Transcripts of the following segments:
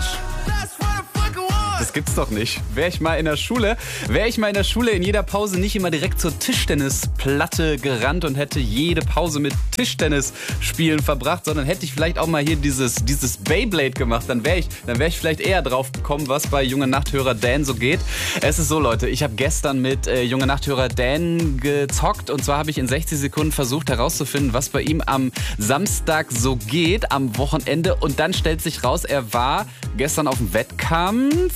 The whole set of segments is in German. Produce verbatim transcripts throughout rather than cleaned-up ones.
Mensch. Das gibt's doch nicht. Wäre ich mal in der Schule, wäre ich mal in der Schule in jeder Pause nicht immer direkt zur Tischtennisplatte gerannt und hätte jede Pause mit Tischtennisspielen verbracht, sondern hätte ich vielleicht auch mal hier dieses, dieses Beyblade gemacht, dann wäre ich, dann wäre ich vielleicht eher drauf gekommen, was bei Junge Nachthörer Dan so geht. Es ist so, Leute, ich habe gestern mit äh, Junge Nachthörer Dan gezockt und zwar habe ich in sechzig Sekunden versucht herauszufinden, was bei ihm am Samstag so geht, am Wochenende, und dann stellt sich raus, er war gestern auf dem Wettkampf.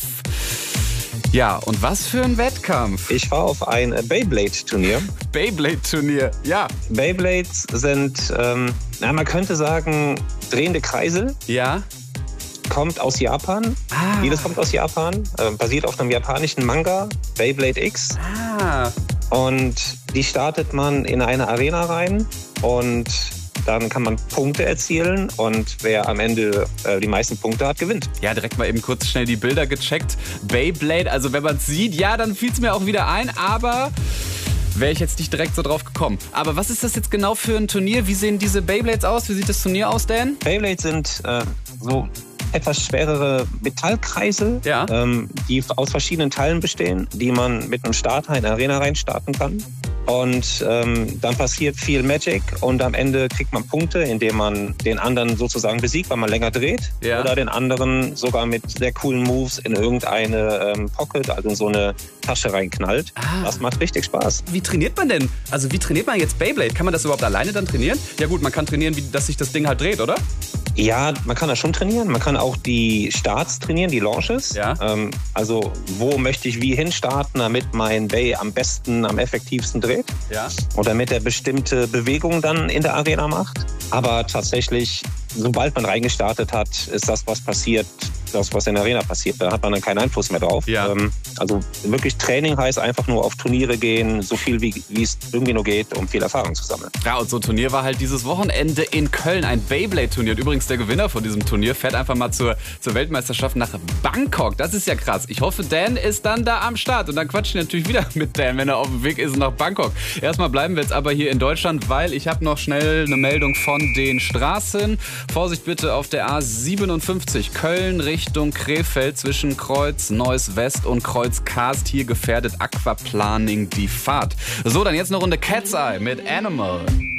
Ja, und was für ein Wettkampf? Ich war auf ein Beyblade-Turnier. Beyblade-Turnier, ja. Beyblades sind, ähm, na, man könnte sagen, drehende Kreisel. Ja. Kommt aus Japan. Ah. Vieles kommt aus Japan. Äh, basiert auf einem japanischen Manga, Beyblade X. Ah. Und die startet man in eine Arena rein und dann kann man Punkte erzielen und wer am Ende äh, die meisten Punkte hat, gewinnt. Ja, direkt mal eben kurz schnell die Bilder gecheckt. Beyblade, also wenn man es sieht, ja, dann fiel es mir auch wieder ein, aber wäre ich jetzt nicht direkt so drauf gekommen. Aber was ist das jetzt genau für ein Turnier? Wie sehen diese Beyblades aus? Wie sieht das Turnier aus, Dan? Beyblades sind äh, so etwas schwerere Metallkreisel, ja. ähm, die aus verschiedenen Teilen bestehen, die man mit einem Starter in eine Arena rein starten kann. Und ähm, dann passiert viel Magic und am Ende kriegt man Punkte, indem man den anderen sozusagen besiegt, weil man länger dreht. Ja. Oder den anderen sogar mit sehr coolen Moves in irgendeine ähm, Pocket, also in so eine Tasche reinknallt. Ah. Das macht richtig Spaß. Wie trainiert man denn? Also wie trainiert man jetzt Beyblade? Kann man das überhaupt alleine dann trainieren? Ja gut, man kann trainieren, wie, dass sich das Ding halt dreht, oder? Ja, man kann das schon trainieren. Man kann auch die Starts trainieren, die Launches. Ja. Ähm, also wo möchte ich wie hinstarten, damit mein Bay am besten, am effektivsten dreht. Ja. Und damit er bestimmte Bewegungen dann in der Arena macht. Aber tatsächlich, sobald man reingestartet hat, ist das, was passiert, das, was in der Arena passiert. Da hat man dann keinen Einfluss mehr drauf. Ja. Ähm, also wirklich Training heißt einfach nur auf Turniere gehen, so viel wie wie es irgendwie nur geht, um viel Erfahrung zu sammeln. Ja, und so ein Turnier war halt dieses Wochenende in Köln, ein Beyblade-Turnier. Und übrigens der Gewinner von diesem Turnier fährt einfach mal zur, zur Weltmeisterschaft nach Bangkok. Das ist ja krass. Ich hoffe, Dan ist dann da am Start. Und dann quatschen wir natürlich wieder mit Dan, wenn er auf dem Weg ist nach Bangkok. Erstmal bleiben wir jetzt aber hier in Deutschland, weil ich habe noch schnell eine Meldung von den Straßen. Vorsicht bitte auf der A siebenundfünfzig Köln Richtung Krefeld zwischen Kreuz Neuss West und Kreuz Karst. Hier gefährdet Aquaplaning die Fahrt. So, dann jetzt eine Runde Cat's Eye mit Animal.